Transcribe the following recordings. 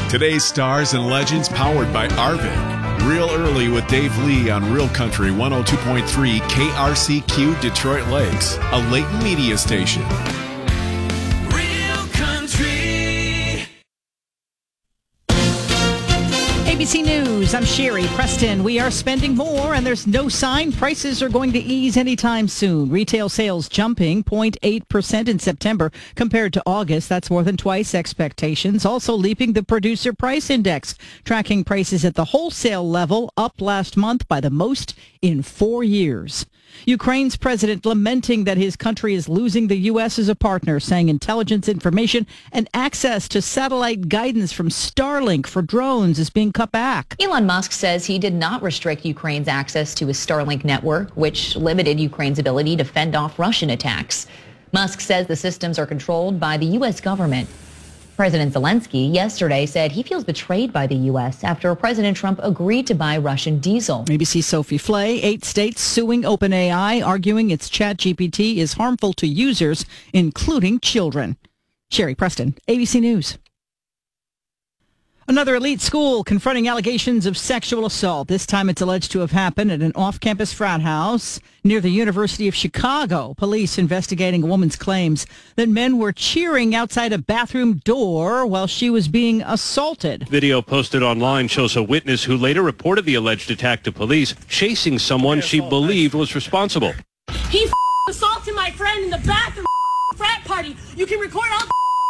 Today's stars and legends powered by Arvin. Real Early with Dave Lee on Real Country 102.3 KRCQ Detroit Lakes, a Layton media station. Real Country. ABC News, I'm Sherry Preston. We are spending more, and there's no sign prices are going to ease anytime soon. Retail sales jumping 0.8% in September compared to August. That's more than twice expectations. Also leaping the Producer Price Index, tracking prices at the wholesale level, up last month by the most in 4 years. Ukraine's president lamenting that his country is losing the U.S. as a partner, saying intelligence information and access to satellite guidance from Starlink for drones is being cut back. Elon Musk says he did not restrict Ukraine's access to his Starlink network, which limited Ukraine's ability to fend off Russian attacks. Musk says the systems are controlled by the U.S. government. President Zelensky yesterday said he feels betrayed by the U.S. after President Trump agreed to buy Russian diesel. ABC Sophie Flay, 8 states suing OpenAI, arguing its ChatGPT is harmful to users, including children. Sherry Preston, ABC News. Another elite school confronting allegations of sexual assault. This time it's alleged to have happened at an off-campus frat house near the University of Chicago. Police investigating a woman's claims that men were cheering outside a bathroom door while she was being assaulted. Video posted online shows a witness who later reported the alleged attack to police, chasing someone she believed was responsible. He assaulted my friend in the bathroom frat party. You can record all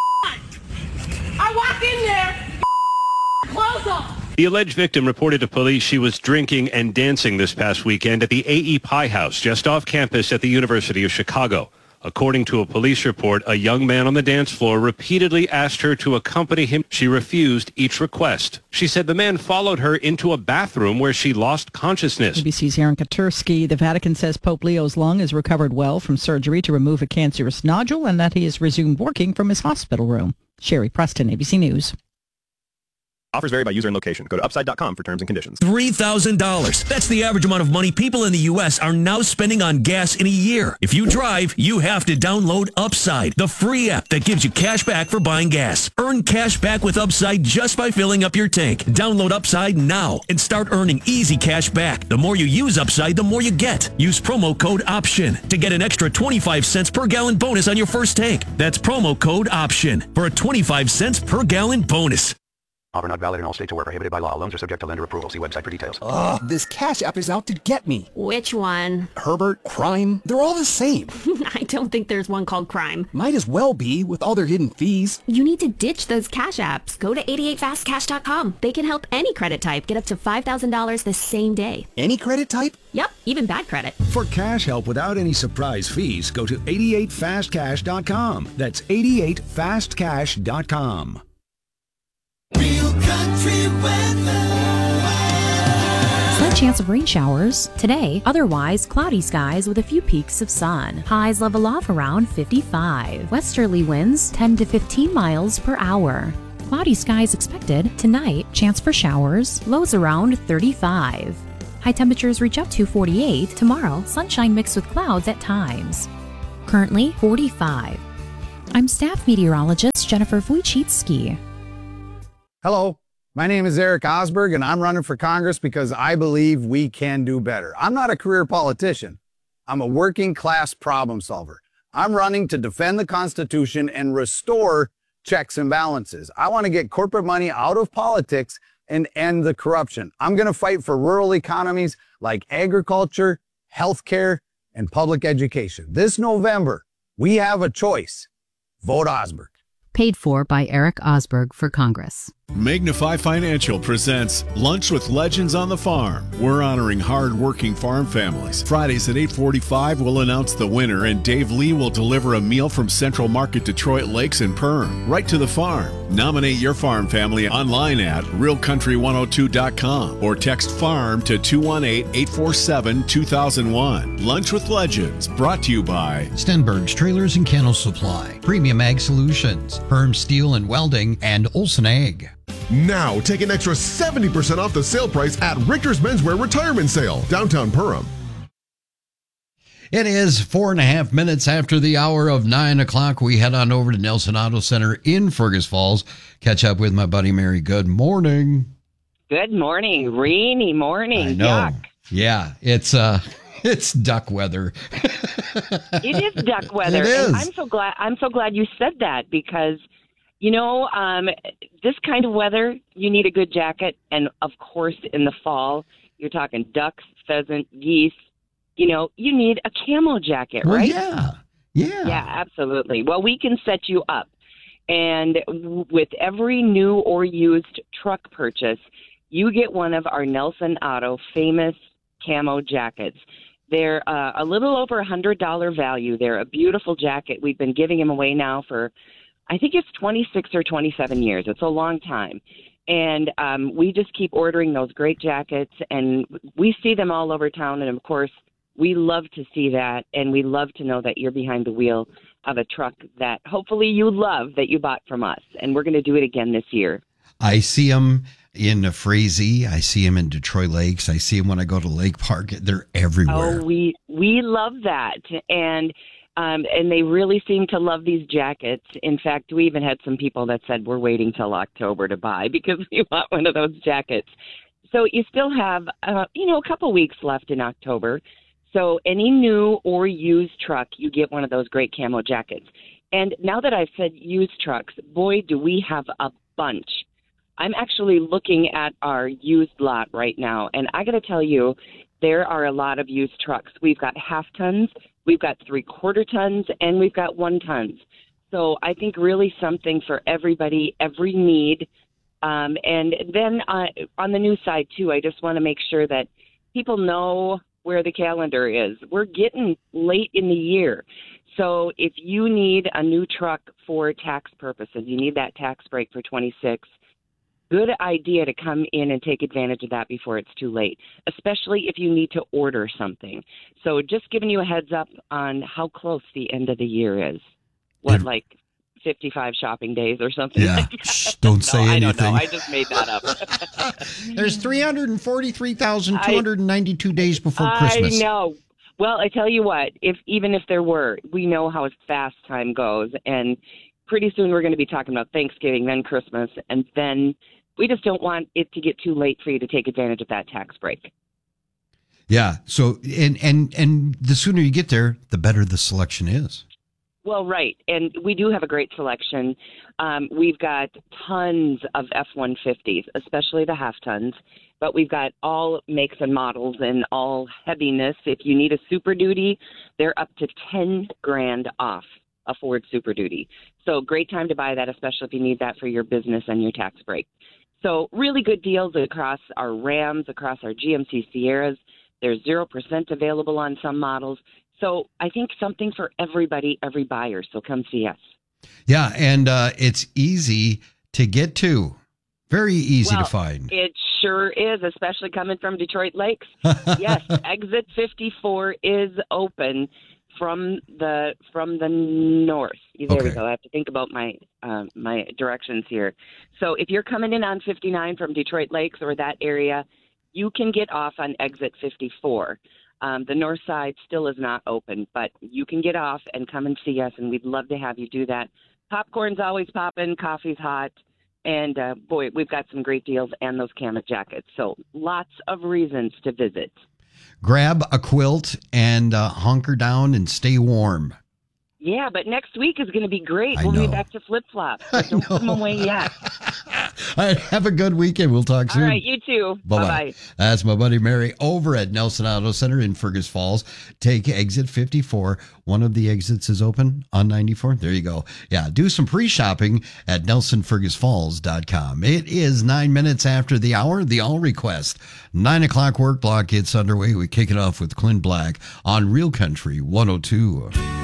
I walked in there. Clothes off. The alleged victim reported to police she was drinking and dancing this past weekend at the A.E. Pie House just off campus at the University of Chicago. According to a police report, a young man on the dance floor repeatedly asked her to accompany him. She refused each request. She said the man followed her into a bathroom where she lost consciousness. ABC's Aaron Katursky. The Vatican says Pope Leo's lung has recovered well from surgery to remove a cancerous nodule and that he has resumed working from his hospital room. Sherry Preston, ABC News. Offers vary by user and location. Go to upside.com for terms and conditions. $3,000. That's the average amount of money people in the U.S. are now spending on gas in a year. If you drive, you have to download Upside, the free app that gives you cash back for buying gas. Earn cash back with Upside just by filling up your tank. Download Upside now and start earning easy cash back. The more you use Upside, the more you get. Use promo code OPTION to get an extra 25 cents per gallon bonus on your first tank. That's promo code OPTION for a 25 cents per gallon bonus. Offer not valid in all states or where prohibited by law. Loans are subject to lender approval. See website for details. Ugh, this Cash App is out to get me. Which one? Herbert, Crime, they're all the same. I don't think there's one called Crime. Might as well be with all their hidden fees. You need to ditch those Cash Apps. Go to 88fastcash.com. They can help any credit type get up to $5,000 the same day. Any credit type? Yep, even bad credit. For cash help without any surprise fees, go to 88fastcash.com. That's 88fastcash.com. Real Country weather. Slight chance of rain showers today. Otherwise, cloudy skies with a few peaks of sun. Highs level off around 55. Westerly winds 10 to 15 miles per hour. Cloudy skies expected tonight. Chance for showers. Lows around 35. High temperatures reach up to 48. Tomorrow, sunshine mixed with clouds at times. Currently 45. I'm staff meteorologist Jennifer Wojcicki. Hello, my name is Eric Osberg, and I'm running for Congress because I believe we can do better. I'm not a career politician. I'm a working class problem solver. I'm running to defend the Constitution and restore checks and balances. I want to get corporate money out of politics and end the corruption. I'm going to fight for rural economies like agriculture, healthcare, and public education. This November, we have a choice. Vote Osberg. Paid for by Eric Osberg for Congress. Magnify Financial presents Lunch with Legends on the Farm. We're honoring hard-working farm families. Fridays at 8:45, we'll announce the winner, and Dave Lee will deliver a meal from Central Market Detroit Lakes and Perm, right to the farm. Nominate your farm family online at realcountry102.com or text FARM to 218-847-2001. Lunch with Legends, brought to you by Stenberg's Trailers and Kennel Supply, Premium Ag Solutions, Perm Steel and Welding, and Olson Ag. Now, take an extra 70% off the sale price at Richter's Menswear Retirement Sale, downtown Perham. It is 4.5 minutes after the hour of 9 o'clock. We head on over to Nelson Auto Center in Fergus Falls. Catch up with my buddy Mary. Good morning. Good morning. Rainy morning. I know. Yuck. Yeah, it's duck weather. It is duck weather. It is. And I'm so glad you said that because, this kind of weather, you need a good jacket. And of course, in the fall, you're talking ducks, pheasant, geese. You need a camo jacket, right? Yeah. Yeah, absolutely. Well, we can set you up. And with every new or used truck purchase, you get one of our Nelson Auto famous camo jackets. They're a little over $100 value. They're a beautiful jacket. We've been giving them away now for, I think it's 26 or 27 years. It's a long time. And we just keep ordering those great jackets, and we see them all over town. And, of course, we love to see that, and we love to know that you're behind the wheel of a truck that hopefully you love that you bought from us. And we're going to do it again this year. I see them in Frazee. I see them in Detroit Lakes. I see them when I go to Lake Park. They're everywhere. Oh, we love that. And they really seem to love these jackets. In fact, we even had some people that said we're waiting till October to buy because we want one of those jackets. So you still have, a couple weeks left in October. So any new or used truck, you get one of those great camo jackets. And now that I've said used trucks, boy, do we have a bunch. I'm actually looking at our used lot right now, and I got to tell you, there are a lot of used trucks. We've got half tons, we've got 3/4 tons, and we've got 1 tons. So I think really something for everybody, every need. And then on the new side, too, I just want to make sure that people know where the calendar is. We're getting late in the year. So if you need a new truck for tax purposes, you need that tax break for 26, good idea to come in and take advantage of that before it's too late, especially if you need to order something. So just giving you a heads up on how close the end of the year is. What, like 55 shopping days or something? Yeah, like that? Shh, don't say anything. I don't know. I just made that up. There's 343,292 days before Christmas. I know. Well, I tell you what, even if there were, we know how fast time goes, and pretty soon we're going to be talking about Thanksgiving, then Christmas, and then we just don't want it to get too late for you to take advantage of that tax break. Yeah. So, and the sooner you get there, the better the selection is. Well, right. And we do have a great selection. We've got tons of F-150s, especially the half tons, but we've got all makes and models and all heaviness. If you need a Super Duty, they're up to $10,000 off a Ford Super Duty. So great time to buy that, especially if you need that for your business and your tax break. So really good deals across our Rams, across our GMC Sierras. There's 0% available on some models. So I think something for everybody, every buyer. So come see us. Yeah, and it's easy to get to. Very easy to find. It sure is, especially coming from Detroit Lakes. Yes, exit 54 is open from the north. There we go. I have to think about my my directions here. So if you're coming in on 59 from Detroit Lakes or that area, you can get off on exit 54. The north side still is not open, but you can get off and come and see us, and we'd love to have you do that. Popcorn's always popping, coffee's hot, and boy, we've got some great deals and those camo jackets. So lots of reasons to visit. Grab a quilt and hunker down and stay warm. Yeah, but next week is going to be great. We'll be back to flip-flops. So don't put them away yet. All right, have a good weekend. We'll talk soon. All right, you too. Bye-bye. That's my buddy Mary over at Nelson Auto Center in Fergus Falls. Take exit 54. One of the exits is open on 94. There you go. Yeah, do some pre-shopping at NelsonFergusFalls.com. It is 9 minutes after the hour. The All Request 9 o'clock work block gets underway. We kick it off with Clint Black on Real Country 102.